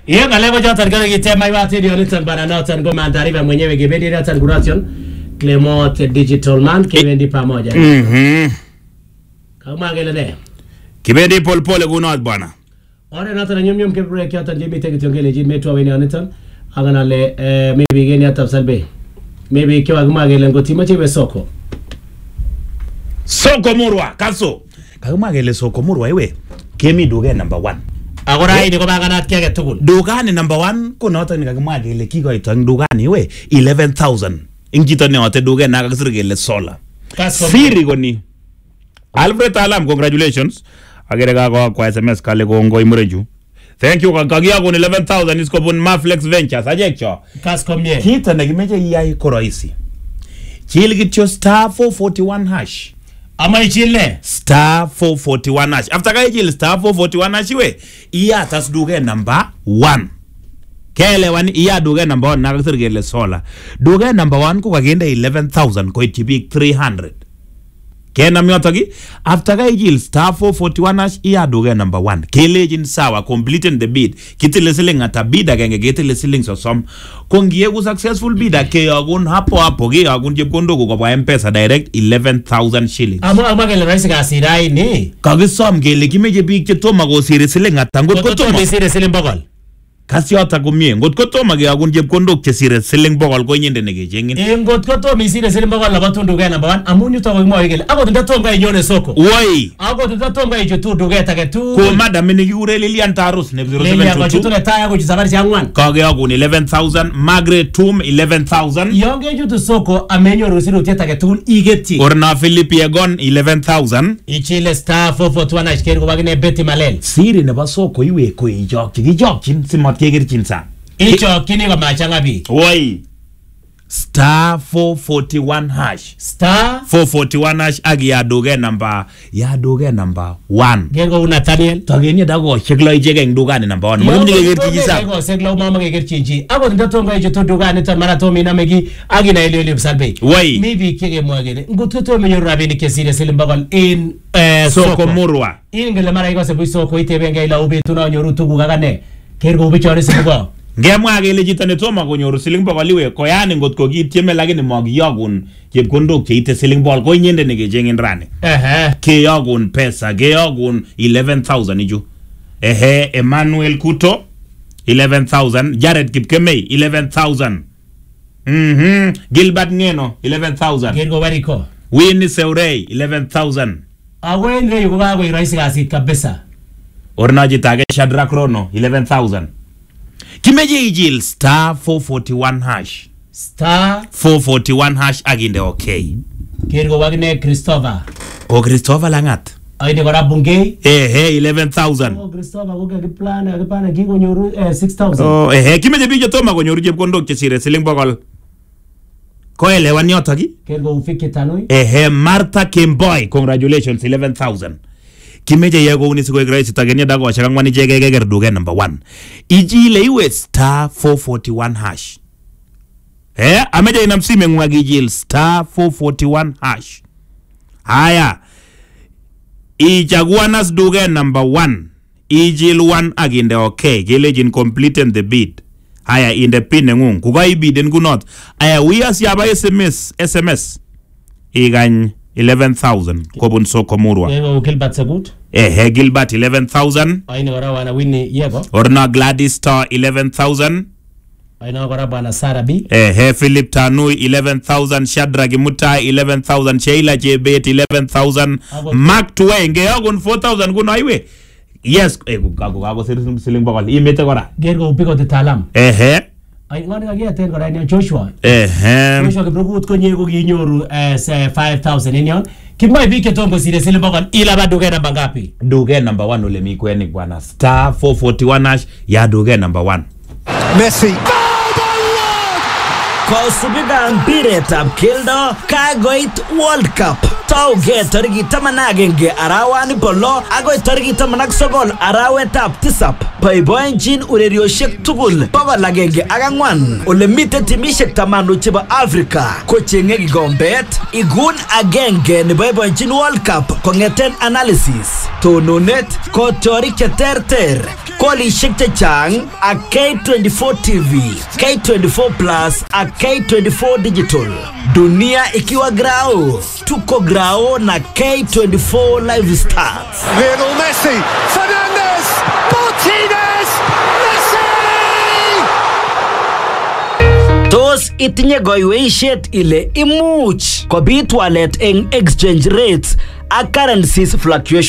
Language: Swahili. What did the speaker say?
Iyo ngale ko joton kale kitema iwate dio niton bana noton go mandariva mwenyewe kibendi noton Gurasion Clement Digital Man kibendi pamoja. Kama ngele ne. Kibendi pole kunot bwana. Ore noton nyum ke break yoton limite kitongele jin metwa wini niton. Aganale maybe geni atab salbe. Maybe kiwa kama ngele ngotimo chiwe soko. Soko murwa kaso. Kama ngele soko murwa iwe. Kemi duge number 1. Agora ini ko baganat kiage tugul. Dugani number 1 ko noton ni kakimwa kele kikoito eng dugani we 11,000. Ing chito ne ote duge na kakisir kele solar. Siri koni. Alfred Alam, congratulations. Agere kako kwa SMS kale kongo imureju. Thank you kagia kon 11,000 is kopun Maflex Ventures ajekcho. Kaskomye. Kita ne kimeche iyai ko rahisi. Chil kityo *441#. Ama ichile *441#. After ka ichil *441# we iya tas duge number 1. Kele wani iya duge number 1 na kasir kele solar. Duge number 1 ko kakinde 11,000 ko itibik 300. Kena miyotoki after ka ichil *441# iya duge number 1. Kelejin sawa completing the bid. Kitile siling ata bid agenge kitile siling sosom. Kongie ku successful bid keyagun hapo keyagun chepkondok kobwa M-Pesa direct 11,000 shillings. Ama kele raisi kasirai ni. Kagisom kele kimeche biik che tomo kosire siling ata ngot ko tomo sire siling bokol. Kasyota komie ngot ko tomo keyagun chepkondok che sire siling bokol ko nyinde nekechengin. Ngot ko tomo sire siling bokol laba tunduge number 1 amun yuto ko mwoe kele akot ndatom ka inyone soko. Woi. Akot ndatom ka ichutu duge take tu. Ko madam ni kikure Lilian Tarus ne 0722. Lilian ko chutu ne taya ko chisafari cha ngwan. Kageyagun 11,000, Margaret Tum 11,000. Yonge chutu soko amenyoru sirutie take tu igeti. Orna Philip Yegon 11,000. Ichile *441# ker ko bagine Betty Malel. Siri nebo soko iwe ko ichokchin simat kegerchin sa. Ichokchini ko machanga bi. Woi. *441#. *441# agi ya duge number 1. Gengo Nathaniel. Tageni dago cheklo ijege eng dugani number 1. Magimni kegerchi sa. Gengo seglo mama kegerchi. Akot ndatonga ichutu dugani tan maratomi namegi agi na ile salbe. Woi. Maybe kege mwagene. Ngututo menyoru rabini kesire siling bokol in soko murwa. Ingele mara iko sebu soko itebenge ila ubitu na nyoru tugu kagane. Kergo ubichore sibugo. Ngemwa kele chito ne tomo konyoru siling bokol iwe koyani ngot ko kitieme lakini mokiyogun chepkondok cheite siling bokol ko nyende nekechengin rani. Keyogun pesa, keyogun 11,000 iju. Emmanuel Kuto 11,000, Jared Kipkemei 11,000. Gilbert Ngeno 11,000. Gergo wariko. Winnie Seurei 11,000. Awende yuko bago iraisi kasi kabisa. Ornaji tage Shadrack Rono 11,000. Kimeje ijil *441#. *441# aginde okay. Gergo wagne Christopher. O Christopher Langat. Aide gora bungei. 11,000. O Christopher uga kipana kingo nyoru 6,000. Oh kimeje bijo toma ko nyoru chepkondok che sire siling bokol. Ko elewan yoto ki? Gergo ufike tanoi. Martha Kimboy, congratulations 11,000. Kimeje yego unisi kwa igraisi tagenia dago shakangwani jegegeger duge number 1. Ijile iwe *441#. Ameja inamsime ngwagi ijil *441#. Haya. Ijaguanas duge number 1. Ijil 1 aginde okay. Gelejin completed the bid. Haya inde pine ngung. Kuka ibiden kunot. Haya wiyas yaba SMS. Igany 11,000 kobun soko murwa. Yego Gilbert Sagut. Gilbert 11,000. Aina gora wana Winnie yego. Orna Gladys Star 11,000. Aina gora bana Sarah B. Philip Tanui 11,000. Shadrack Mutai 11,000. Sheila Jebet 11,000. Mark Tuenge yogun 4,000 kuna iwe. Yes, kako siling bokol. Imete gora. Gergo upiko te talam. Ay ngani kagia ten gora ni Joshua. Joshua kibrugut ko nyego ginyoru 5,000 inyon. Kimai bike tongo sire siling bokol ila ba duge namba ngapi? Duge number 1 ule mikweni bwana. *441# ya duge number 1. Messi. Kosubiga mpiretab keldo kagoit World Cup. Tauge tariki 11 arawani polo agoi tariki 19 arawetab tisap. boiboenjin urerioshek tugul 104 ole mite timishek 10 chebo Africa kochenge kikombet. Igun agenge ne boiboenjin World Cup kongeten analysis, tononet, kotiorik cheterter, kolishek chechang ak K24 TV, K24 Plus ak K24 Digital. Dunia ikiwa grao, tuko grao na K24 Live Stars. Lionel Messi, Fernandes, Martinez, Messi! Tos itinye goiweishet ile imuch kobit walet eng exchange rates ak currencies fluctuation